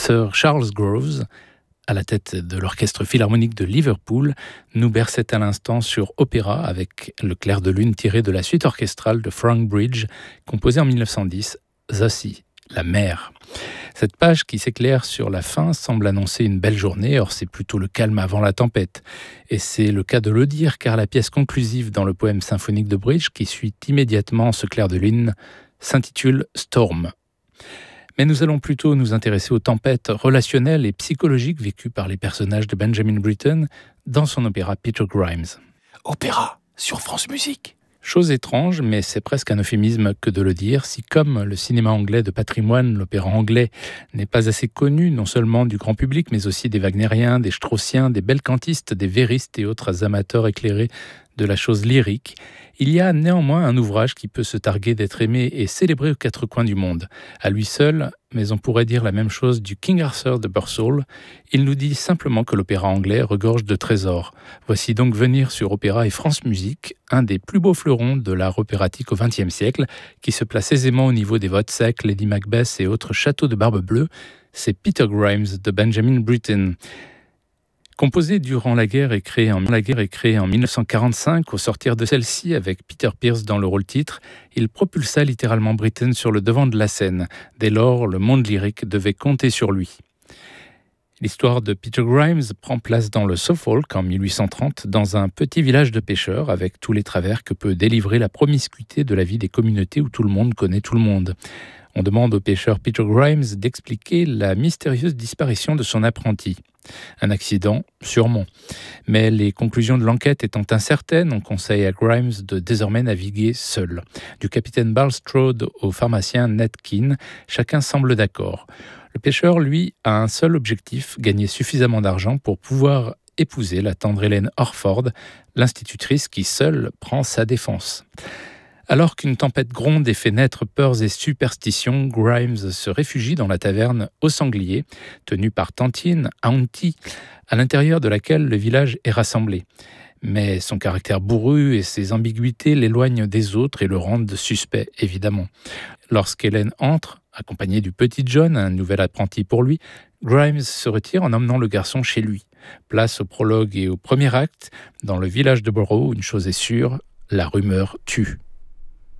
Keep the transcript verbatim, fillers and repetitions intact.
Sir Charles Groves, à la tête de l'Orchestre Philharmonique de Liverpool, nous berçait à l'instant sur opéra avec le clair de lune tiré de la suite orchestrale de Frank Bridge, composée en mille neuf cent dix, The Sea, la mer. Cette page qui s'éclaire sur la fin semble annoncer une belle journée, or c'est plutôt le calme avant la tempête. Et c'est le cas de le dire, car la pièce conclusive dans le poème symphonique de Bridge, qui suit immédiatement ce clair de lune, s'intitule Storm. Mais nous allons plutôt nous intéresser aux tempêtes relationnelles et psychologiques vécues par les personnages de Benjamin Britten dans son opéra Peter Grimes. Opéra sur France Musique. Chose étrange, mais c'est presque un euphémisme que de le dire, si comme le cinéma anglais de patrimoine, l'opéra anglais n'est pas assez connu non seulement du grand public, mais aussi des wagnériens, des straussiens, des belcantistes, des véristes et autres amateurs éclairés de la chose lyrique, il y a néanmoins un ouvrage qui peut se targuer d'être aimé et célébré aux quatre coins du monde. À lui seul, mais on pourrait dire la même chose du King Arthur de Birdsall, il nous dit simplement que l'opéra anglais regorge de trésors. Voici donc venir sur Opéra et France Musique, un des plus beaux fleurons de l'art opératique au vingtième siècle, qui se place aisément au niveau des Wozzeck, Lady Macbeth et autres châteaux de Barbe Bleue, c'est Peter Grimes de Benjamin Britten. Composé durant la guerre et créé en, la guerre et créé en mille neuf cent quarante-cinq, au sortir de celle-ci avec Peter Pears dans le rôle titre, il propulsa littéralement Britten sur le devant de la scène. Dès lors, le monde lyrique devait compter sur lui. L'histoire de Peter Grimes prend place dans le Suffolk en mille huit cent trente, dans un petit village de pêcheurs, avec tous les travers que peut délivrer la promiscuité de la vie des communautés où tout le monde connaît tout le monde. On demande au pêcheur Peter Grimes d'expliquer la mystérieuse disparition de son apprenti. Un accident, sûrement. Mais les conclusions de l'enquête étant incertaines, on conseille à Grimes de désormais naviguer seul. Du capitaine Bulstrode au pharmacien Ned Keane, chacun semble d'accord. Le pêcheur, lui, a un seul objectif, gagner suffisamment d'argent pour pouvoir épouser la tendre Hélène Orford, l'institutrice qui seule prend sa défense. Alors qu'une tempête gronde et fait naître peurs et superstitions, Grimes se réfugie dans la taverne Au Sanglier, tenue par Tantine Auntie, à l'intérieur de laquelle le village est rassemblé. Mais son caractère bourru et ses ambiguïtés l'éloignent des autres et le rendent suspect, évidemment. Lorsqu'Hélène entre, accompagnée du petit John, un nouvel apprenti pour lui, Grimes se retire en emmenant le garçon chez lui. Place au prologue et au premier acte, dans le village de Borough, une chose est sûre, la rumeur tue.